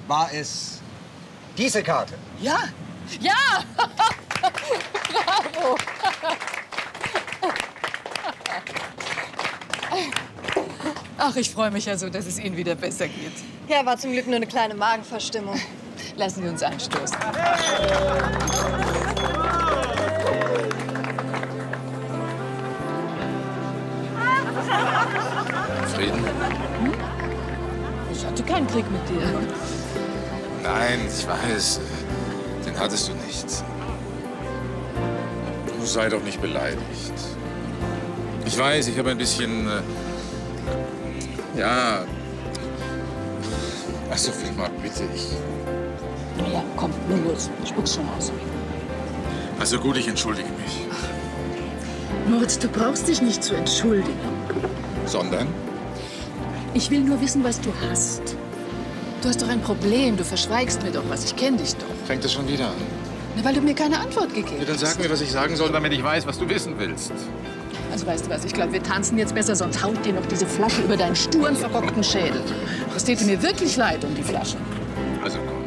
war es diese Karte? Ja, ja! Bravo! Ach, ich freue mich ja so, dass es Ihnen wieder besser geht. Ja, war zum Glück nur eine kleine Magenverstimmung. Lassen Sie uns anstoßen. Frieden? Hm? Ich hatte keinen Krieg mit dir. Nein, ich weiß. Den hattest du nicht. Du sei doch nicht beleidigt. Ich weiß, ich habe ein bisschen... ja... Ach, Sophie, mal bitte, Na ja, komm, nun los. Spuck's schon aus. Also gut, ich entschuldige mich. Moritz, du brauchst dich nicht zu entschuldigen. Sondern? Ich will nur wissen, was du hast. Du hast doch ein Problem. Du verschweigst mir doch was. Ich kenne dich doch. Fängt das schon wieder an? Na, weil du mir keine Antwort gegeben hast. Ja, dann sag mir, was ich sagen soll, damit ich weiß, was du wissen willst. Also weißt du was, ich glaube, wir tanzen jetzt besser, sonst haut dir noch diese Flasche über deinen sturen, verrockten Schädel. Das täte mir wirklich leid um die Flasche. Also komm.